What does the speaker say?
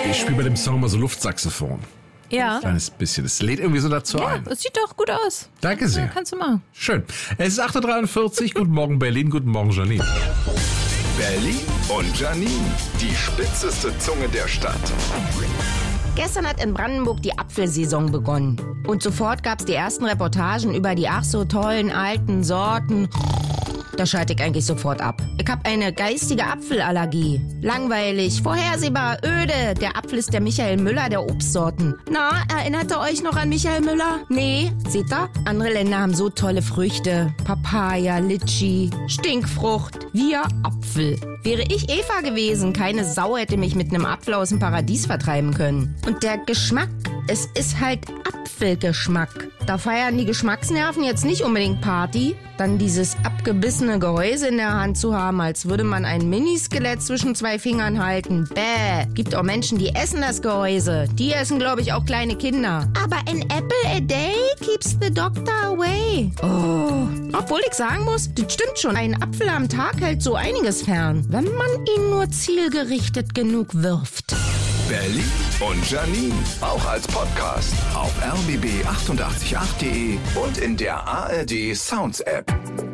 Ich spiele bei dem Song mal so Luftsaxophon. Ja. Ein kleines bisschen. Das lädt irgendwie so dazu ein. Das sieht doch gut aus. Danke sehr. Ja, kannst du machen. Schön. Es ist 8.43 Uhr. Guten Morgen, Berlin. Guten Morgen, Janine. Berlin und Janine, die spitzeste Zunge der Stadt. Gestern hat in Brandenburg die Apfelsaison begonnen. Und sofort gab's die ersten Reportagen über die ach so tollen alten Sorten. Da schalte ich eigentlich sofort ab. Ich hab eine geistige Apfelallergie. Langweilig, vorhersehbar, öde. Der Apfel ist der Michael Müller der Obstsorten. Na, erinnert ihr euch noch an Michael Müller? Nee, seht ihr? Andere Länder haben so tolle Früchte. Papaya, Litschi, Stinkfrucht. Wir Apfel. Wäre ich Eva gewesen, keine Sau hätte mich mit einem Apfel aus dem Paradies vertreiben können. Und der Geschmack, es ist halt Apfelgeschmack. Da feiern die Geschmacksnerven jetzt nicht unbedingt Party. Dann dieses abgebissene Gehäuse in der Hand zu haben, als würde man ein Miniskelett zwischen zwei Fingern halten. Bäh. Gibt auch Menschen, die essen das Gehäuse. Die essen, glaube ich, auch kleine Kinder. Aber an apple a day keeps the doctor away. Oh. Obwohl ich sagen muss, das stimmt schon. Ein Apfel am Tag hält so einiges fern, wenn man ihn nur zielgerichtet genug wirft. Berlin und Janine, auch als Podcast auf rbb888.de und in der ARD Sounds App.